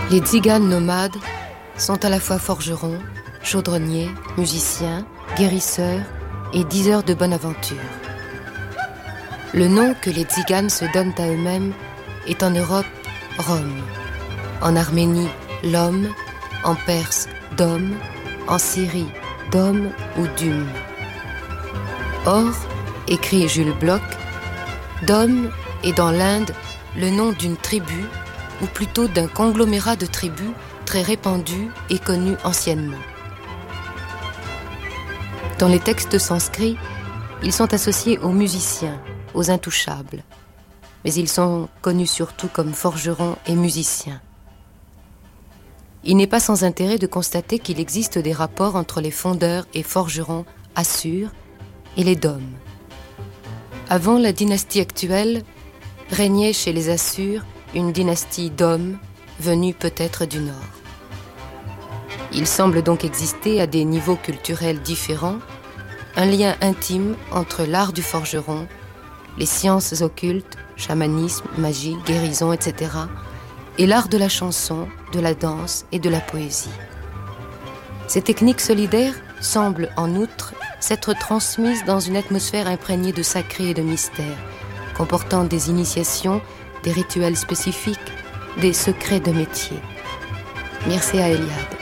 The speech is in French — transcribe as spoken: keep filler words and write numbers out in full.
Les tziganes nomades sont à la fois forgerons, chaudronniers, musiciens, guérisseurs et diseurs de bonne aventure. Le nom que les tziganes se donnent à eux-mêmes est en Europe Rom, en Arménie l'homme, en Perse Dom, en Syrie Dom ou Dum. Or, écrit Jules Bloch, Dom est dans l'Inde le nom d'une tribu, ou plutôt d'un conglomérat de tribus très répandues et connues anciennement. Dans les textes sanscrits, ils sont associés aux musiciens, aux intouchables, mais ils sont connus surtout comme forgerons et musiciens. Il n'est pas sans intérêt de constater qu'il existe des rapports entre les fondeurs et forgerons assurs et les Dômes. Avant la dynastie actuelle, régnait chez les Assurs une dynastie d'hommes venue peut-être du nord. Il semble donc exister à des niveaux culturels différents un lien intime entre l'art du forgeron, les sciences occultes, chamanisme, magie, guérison, et cetera, et l'art de la chanson, de la danse et de la poésie. Ces techniques solidaires semblent en outre s'être transmises dans une atmosphère imprégnée de sacré et de mystère, comportant des initiations, des rituels spécifiques, des secrets de métier. Mircea Eliade.